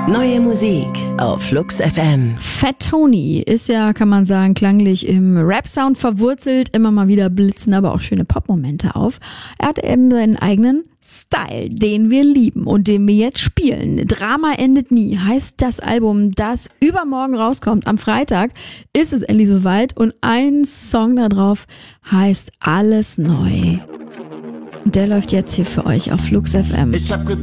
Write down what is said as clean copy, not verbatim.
Neue Musik auf Flux FM. Fat Tony ist ja, kann man sagen, klanglich im Rap-Sound verwurzelt. Immer mal wieder blitzen aber auch schöne Pop-Momente auf. Er hat eben seinen eigenen Style, den wir lieben und den wir jetzt spielen. Drama endet nie heißt das Album, das übermorgen rauskommt. Am Freitag ist es endlich soweit und ein Song da drauf heißt Alles neu. Und der läuft jetzt hier für euch auf Flux FM. Ich hab gedacht,